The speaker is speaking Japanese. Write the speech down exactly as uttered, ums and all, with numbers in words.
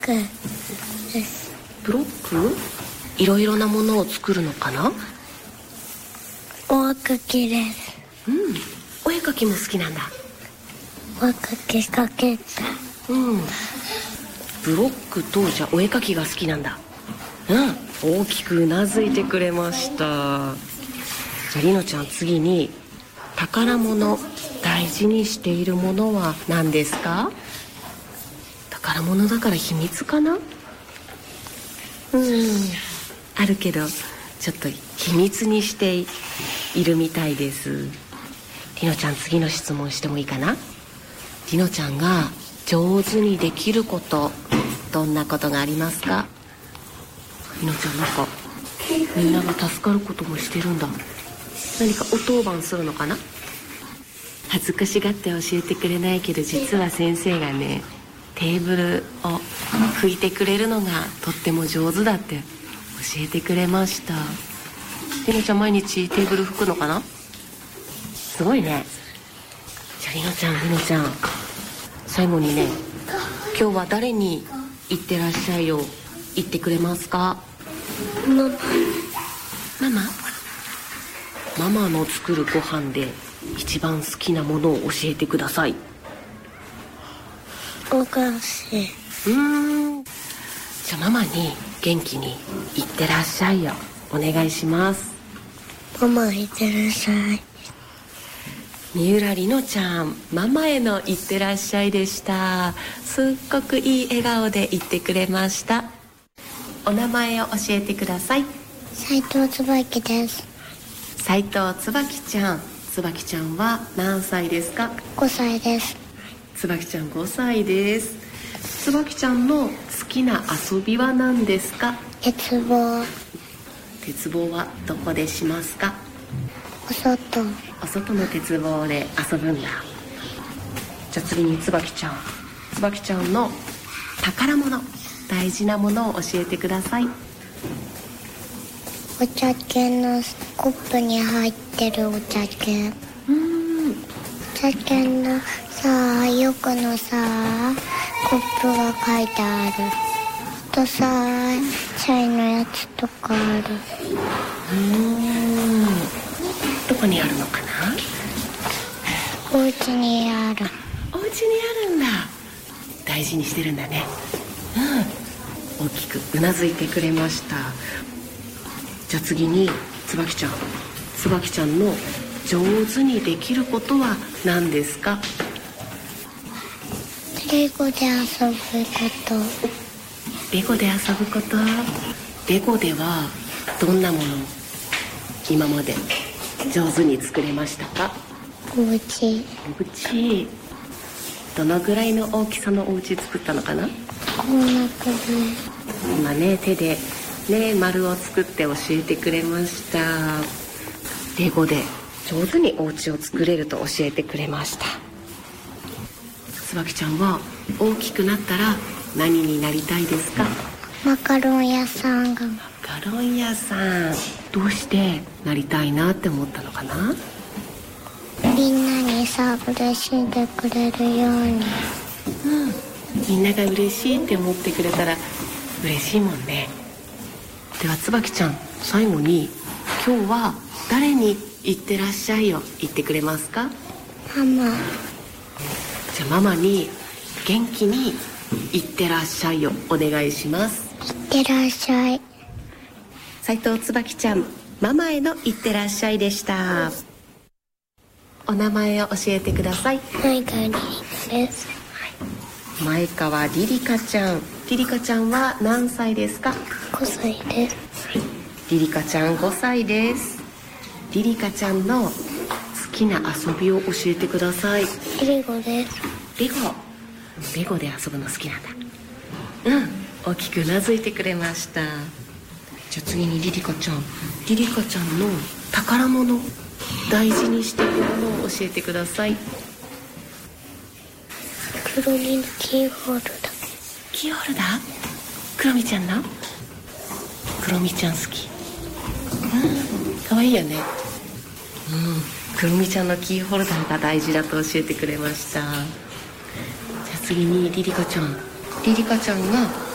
クです。 ブロック？いろいろなものを作るのかな？ お絵かきです。 うん、お絵かきも好きなんだ。 お絵かきかけた。 うん、ブロックとじゃあお絵かきが好きなんだ。うん、大きくうなずいてくれました。じゃありのちゃん、次に宝物、大事にしているものは何ですか？宝物だから秘密かな？うん、あるけどちょっと秘密にしているみたいです。りのちゃん、次の質問してもいいかな？りのちゃんが上手にできること、どんなことがありますか？りのちゃん、なんかみんなが助かることもしてるんだ。何かお当番するのかな？恥ずかしがって教えてくれないけど、実は先生がね、テーブルを拭いてくれるのがとっても上手だって教えてくれました。りのちゃん、毎日テーブル拭くのかな？すごいね。じゃありのちゃん、りのちゃん、最後にね、今日は誰に行ってらっしゃいを言ってくれますか？ ママ。 ママ？ママの作るご飯で一番好きなものを教えてください。 お菓子。 うーん。じゃあママに元気にいってらっしゃいよお願いします。 ママいってらっしゃい。 三浦りのちゃん、ママへのいってらっしゃいでした。すっごくいい笑顔で言ってくれました。お名前を教えてください。 斉藤椿です。 斉藤椿ちゃん、椿ちゃんは何歳ですか？ ごさいです。 椿ちゃんごさいです。椿ちゃんの好きな遊びは何ですか？ 鉄棒。 鉄棒はどこでしますか？ お外。 お外の鉄棒で遊ぶんだ。じゃあ次に椿ちゃん、椿ちゃんの宝物、大事なものを教えてください。 お茶券のコップに入ってるお茶券。 うーん。 お茶券のさ、よくのさ、コップが書いてある。あとさ、チャイのやつとかある。 うーん。どこにあるのかな？ お家にある。 お家にあるんだ。大事にしてるんだね。うん。大きくうなずいてくれました。じゃあ次に椿ちゃん、椿ちゃんの上手にできることは何ですか？ レゴで遊ぶこと。 レゴで遊ぶこと。レゴではどんなもの今まで上手に作れましたか？ お家。 お家。どのぐらいの大きさのお家作ったのかな？ こんな感じ。 今ね、手でね、丸を作って教えてくれました。レゴで上手にお家を作れると教えてくれました。椿ちゃんは大きくなったら何になりたいですか？ マカロン屋さんが。 マカロン屋さん。どうしてなりたいなって思ったのかな？ みんなにさ、嬉しんでくれるように。 うん、みんなが嬉しいって思ってくれたら嬉しいもんね。では椿ちゃん、最後に今日は誰に行ってらっしゃいを言ってくれますか？ ママ。 じゃあママに元気に行ってらっしゃいをお願いします。 いってらっしゃい。 斉藤椿ちゃん、ママへの行ってらっしゃいでした。お名前を教えてください。 前川リリカです。 前川リリカちゃん、リリカちゃんは何歳ですか？ ごさいです。 リリカちゃんごさいです。リリカちゃんの好きな遊びを教えてください。 レゴです。 レゴ。レゴで遊ぶの好きなんだ。うん、大きくうなずいてくれました。じゃあ次にリリカちゃん、リリカちゃんの宝物、大事にしているものを教えてください。 黒みのキーホルダー。 キーホルダー？クロミちゃんの？クロミちゃん好き。うん、かわいいよね。うん、クロミちゃんのキーホルダーが大事だと教えてくれました。じゃあ次にリリカちゃん、リリカちゃんが